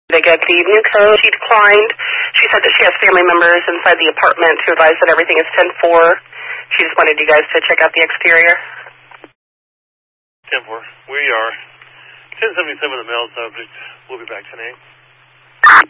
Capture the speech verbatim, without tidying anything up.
They get the new code. She declined. She said that she has family members inside the apartment to advise that everything is ten four. She just wanted you guys to check out the exterior. ten four. We are ten seventy-seven, the male subject. We'll be back ten eight.